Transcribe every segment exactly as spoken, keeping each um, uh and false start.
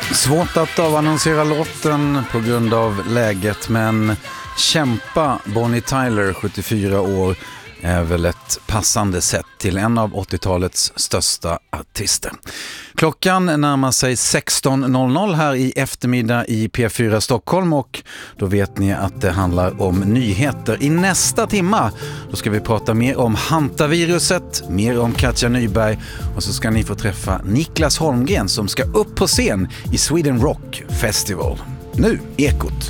Svårt att avannonsera låten på grund av läget, men kämpa Bonnie Tyler, sjuttiofyra år, är väl ett passande sätt till en av åttiotalets största artister. Klockan närmar sig sexton noll noll här i eftermiddag i P fyra Stockholm, och då vet ni att det handlar om nyheter. I nästa timma då ska vi prata mer om hantaviruset, mer om Katja Nyberg, och så ska ni få träffa Niklas Holmgren som ska upp på scen i Sweden Rock Festival. Nu Ekot.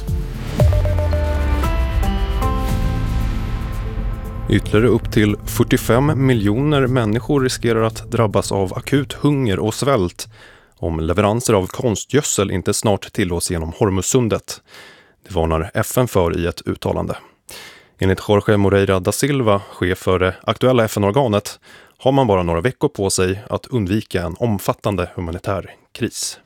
Ytterligare upp till fyrtiofem miljoner människor riskerar att drabbas av akut hunger och svält om leveranser av konstgödsel inte snart tillåts genom Hormuzsundet. Det varnar F N för i ett uttalande. Enligt Jorge Moreira da Silva, chef för det aktuella F N-organet, har man bara några veckor på sig att undvika en omfattande humanitär kris.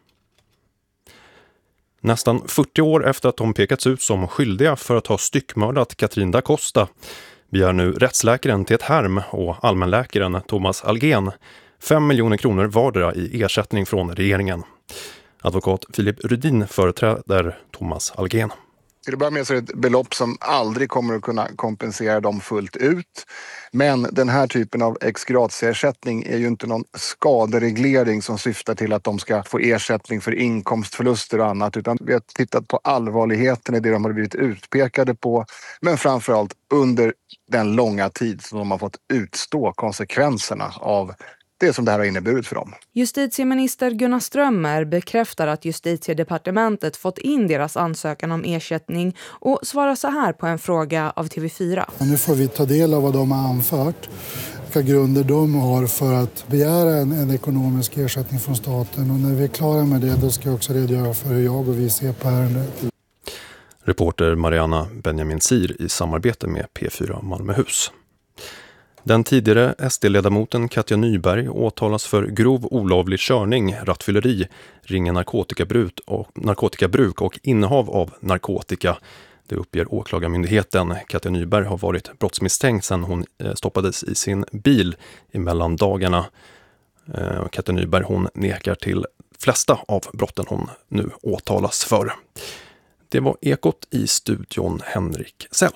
Nästan fyrtio år efter att de pekats ut som skyldiga för att ha styckmördat Katrin da Costa begär nu rättsläkaren Tet Härm och allmänläkaren Thomas Algén fem miljoner kronor vardera i ersättning från regeringen. Advokat Filip Rudin företräder Thomas Algén. Till att börja med så är det ett belopp som aldrig kommer att kunna kompensera dem fullt ut. Men den här typen av ex gratia-ersättning är ju inte någon skadereglering som syftar till att de ska få ersättning för inkomstförluster och annat. Utan vi har tittat på allvarligheten i det de har blivit utpekade på. Men framförallt under den långa tid som de har fått utstå konsekvenserna av det som det här har inneburit för dem. Justitieminister Gunnar Strömmer bekräftar att Justitiedepartementet fått in deras ansökan om ersättning och svarar så här på en fråga av T V fyra. Nu får vi ta del av vad de har anfört, vilka grunder de har för att begära en, en ekonomisk ersättning från staten. Och när vi är klara med det, då ska jag också redogöra för hur jag och vi ser på ärendet. Reporter Mariana Benjamin Sir i samarbete med P fyra Malmöhus. Den tidigare S D-ledamoten Katja Nyberg åtalas för grov olovlig körning, rattfylleri, ringa narkotikabruk och, narkotikabruk och innehav av narkotika. Det uppger åklagarmyndigheten. Katja Nyberg har varit brottsmisstänkt sedan hon stoppades i sin bil i mellandagarna. Katja Nyberg hon nekar till flesta av brotten hon nu åtalas för. Det var Ekot, i studion Henrik Sell.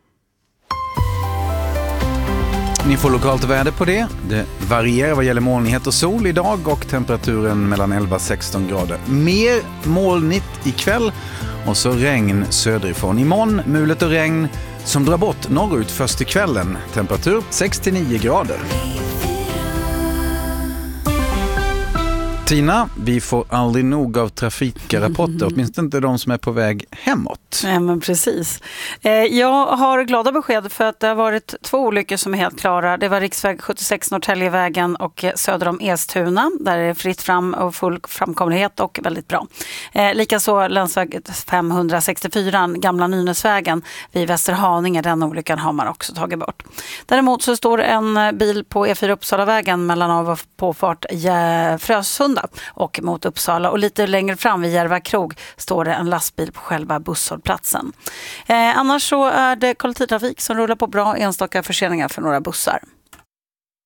Ni får lokalt väder på det. Det varierar vad gäller molnighet och sol idag, och temperaturen mellan elva och sexton grader. Mer molnigt ikväll och så regn söderifrån. Imorgon mulet och regn som drar bort norrut först i kvällen. Temperatur sex till nio grader. Tina, vi får aldrig nog av trafikrapporter, åtminstone inte de som är på väg hemåt. Nej, men precis. Jag har glada besked för att det har varit två olyckor som är helt klara. Det var riksväg sjuttiosex Norrtäljevägen och söder om Estuna, där det är fritt fram och full framkomlighet och väldigt bra. Likaså länsväg femhundrasextiofyra, gamla Nynäsvägen vid Västerhaninge, den olyckan har man också tagit bort. Däremot så står en bil på E fyra Uppsalavägen mellan av och påfart Frösunda och mot Uppsala, och lite längre fram vid Järva krog står det en lastbil på själva busshållplatsen. Eh, annars så är det kollektivtrafik som rullar på bra, enstaka förseningar för några bussar.